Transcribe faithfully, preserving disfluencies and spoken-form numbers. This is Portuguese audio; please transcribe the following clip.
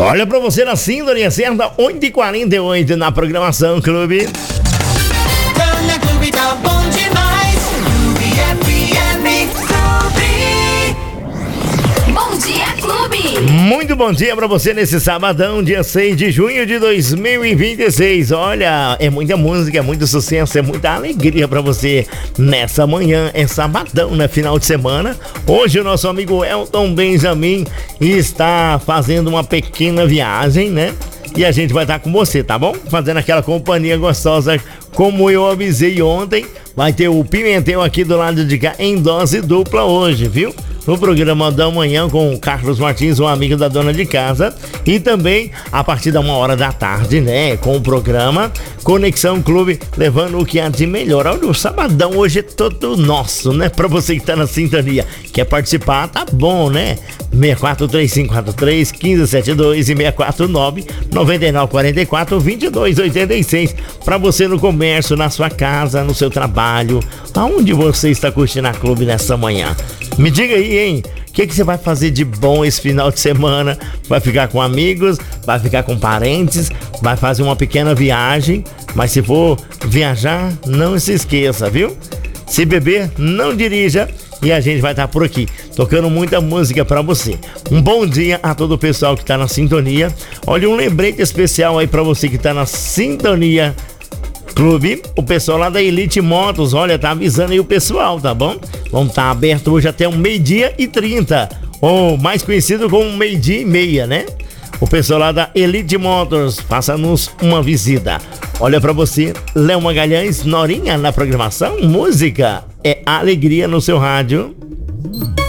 Olha pra você na sintonia certa, oito e quarenta e oito na programação Clube. Manhã Clube tá bom demais. Clube F M, Clube. Bom dia, Clube. Muito bom dia pra você nesse sabadão, dia seis de junho de dois mil e vinte e seis. Olha, é muita música, é muito sucesso, é muita alegria pra você nessa manhã. É sabadão, né? Final de semana. Hoje o nosso amigo Elton Benjamin está fazendo uma pequena viagem, né? E a gente vai estar com você, tá bom? Fazendo aquela companhia gostosa, como eu avisei ontem. Vai ter o Pimentel aqui do lado de cá em dose dupla hoje, viu? No programa da manhã com o Carlos Martins, um amigo da dona de casa. E também a partir da uma hora da tarde, né? Com o programa Conexão Clube, levando o que há de melhor. Olha, o sabadão hoje é todo nosso, né? Pra você que tá na sintonia, quer participar, tá bom, né? seis quatro três cinco quatro três, um cinco sete dois e seis quatro nove, nove nove quatro quatro, dois dois oito seis. Pra você no comércio, na sua casa, no seu trabalho, aonde você está curtindo a Clube nessa manhã. Me diga aí, hein? O que, que você vai fazer de bom esse final de semana? Vai ficar com amigos? Vai ficar com parentes? Vai fazer uma pequena viagem? Mas se for viajar, não se esqueça, viu? Se beber, não dirija. E a gente vai estar por aqui, tocando muita música pra você. Um bom dia a todo o pessoal que tá na sintonia. Olha, um lembrete especial aí pra você que tá na sintonia Clube, o pessoal lá da Elite Motos, olha, tá avisando aí o pessoal, tá bom? Vamos estar aberto hoje até o meio-dia e trinta, ou mais conhecido como meio-dia e meia, né? O pessoal lá da Elite Motors, faça-nos uma visita. Olha pra você, Léo Magalhães, Norinha na programação, música é alegria no seu rádio.